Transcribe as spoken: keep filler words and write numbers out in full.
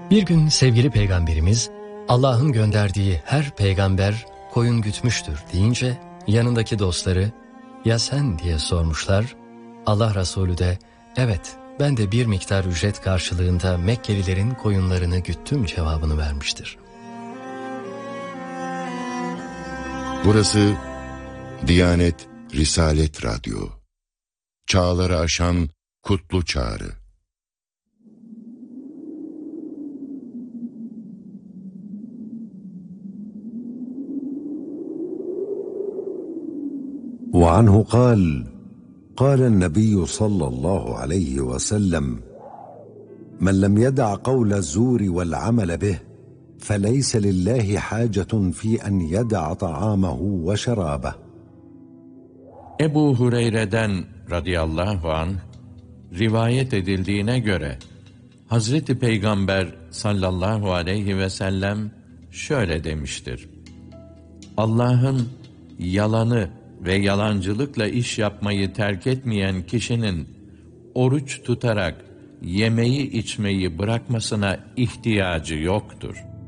Bir gün sevgili peygamberimiz, Allah'ın gönderdiği her peygamber koyun gütmüştür deyince yanındaki dostları, ya sen diye sormuşlar. Allah Resulü de, evet ben de bir miktar ücret karşılığında Mekkelilerin koyunlarını güttüm cevabını vermiştir. Burası Diyanet Risalet Radyo. Çağları aşan kutlu çağrı. وعنه قال قال النبي صلى الله عليه وسلم من لم يدع قول الزور والعمل به فليس لله حاجة في أن يدع طعامه وشرابه. Ebu Hureyre'den radıyallahu anh rivayet edildiğine göre Hazreti Peygamber sallallahu aleyhi ve sellem şöyle demiştir: Allah'ın yalanı ve yalancılıkla iş yapmayı terk etmeyen kişinin oruç tutarak yemeği içmeyi bırakmasına ihtiyacı yoktur.